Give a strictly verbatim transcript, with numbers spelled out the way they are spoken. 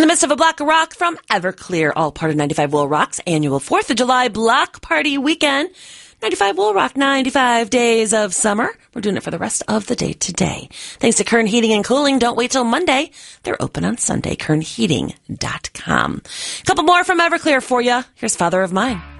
the midst of a block of rock from Everclear, all part of ninety-five Wool Rock's annual fourth of July block party weekend. ninety-five Wool Rock, ninety-five days of summer. We're doing it for the rest of the day today. Thanks to Kern Heating and Cooling. Don't wait till Monday. They're open on Sunday, kern heating dot com. A couple more from Everclear for you. Here's Father of Mine.